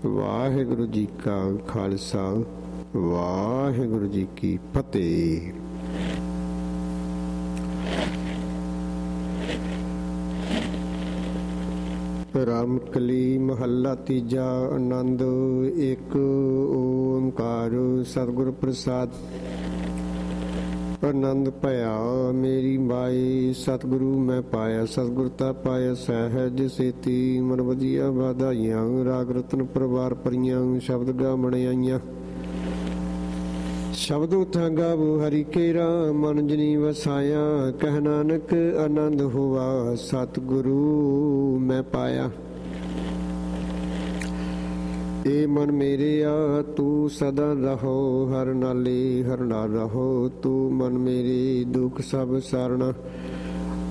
ਵਾਹਿਗੁਰੂ ਜੀ ਕਾ ਖਾਲਸਾ, ਵਾਹਿਗੁਰੂ ਜੀ ਕੀ ਫਤਿਹ। ਰਾਮਕਲੀ ਮਹੱਲਾ ਤੀਜਾ। ਆਨੰਦ ਇੱਕ ਓੰਕਾਰ ਸਤਿਗੁਰ ਪ੍ਰਸਾਦ। ਆਨੰਦ ਭਇਆ ਮੇਰੀ ਮਾਈ, ਸਤਿਗੁਰੂ ਮੈਂ ਪਾਇਆ। ਸਤਿਗੁਰ ਤਾ ਪਾਇਆ ਸਹਿਜ ਸੇਤੀ, ਮਨ ਵਧੀਆ ਵਧਾਈਆਂ। ਰਾਗ ਰਤਨ ਪਰਵਾਰ ਭਰੀਆਂ, ਸ਼ਬਦ ਗਾਵਣ ਆਈਆਂ। ਸ਼ਬਦ ਉਥਾਂ ਗਾਵੋ ਹਰਿ ਕੇਰਾ, ਮਨ ਜਨੀ ਵਸਾਇਆ। ਕਹਿ ਨਾਨਕ ਆਨੰਦ ਹੋਆ, ਸਤਿਗੁਰੂ ਮੈਂ ਪਾਇਆ। ਏ ਮਨ ਮੇਰਿਆ ਤੂੰ ਸਦਾ ਰਹੋ, ਹਰ ਨਾਲੇ ਹਰ ਨਾਲ ਰਹੋ। ਤੂੰ ਮਨ ਮੇਰੇ ਦੁੱਖ ਸਭ ਸਾਰਣਾ,